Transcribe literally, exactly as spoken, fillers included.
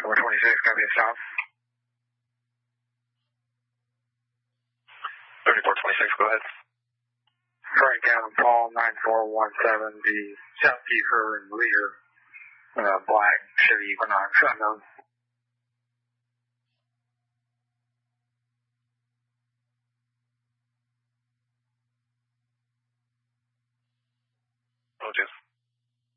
thirty-four twenty-six, copy a stop. thirty-four twenty-six, go ahead. Frank Adam Paul, nine four one seven, the South Kiefer and Leader, uh, black Chevy Equinox, unknown. Oh, just.